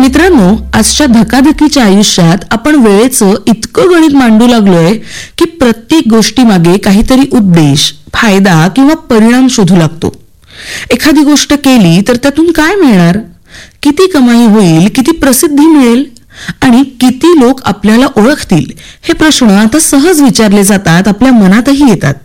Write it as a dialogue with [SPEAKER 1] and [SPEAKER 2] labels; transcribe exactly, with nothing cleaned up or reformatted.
[SPEAKER 1] मित्रांनो, आजच्या धकाधकीच्या आयुष्यात आपण वेळेचं इतकं गणित मांडू लागलोय की प्रत्येक गोष्टीमागे काहीतरी उद्देश, फायदा किंवा परिणाम शोधू लागतो. एखादी गोष्ट केली तर त्यातून काय मिळणार, किती कमाई होईल, किती प्रसिद्धी मिळेल आणि किती लोक आपल्याला ओळखतील, हे प्रश्न आता सहज विचारले जातात, आपल्या मनातही येतात.